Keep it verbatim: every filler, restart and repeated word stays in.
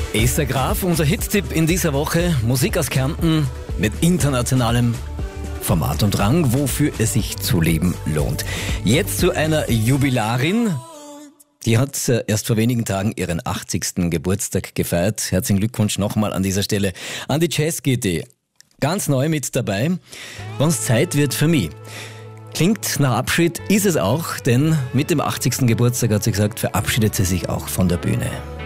Esther Graf, unser Hit-Tipp in dieser Woche. Musik aus Kärnten mit internationalem Format und Rang, wofür es sich zu leben lohnt. Jetzt zu einer Jubilarin. Die hat erst vor wenigen Tagen ihren achtzigsten Geburtstag gefeiert. Herzlichen Glückwunsch nochmal an dieser Stelle an die Jazz-G T. Ganz neu mit dabei. Wenn's Zeit wird für mich. Klingt nach Abschied, ist es auch, denn mit dem achtzigsten Geburtstag hat sie gesagt, verabschiedet sie sich auch von der Bühne.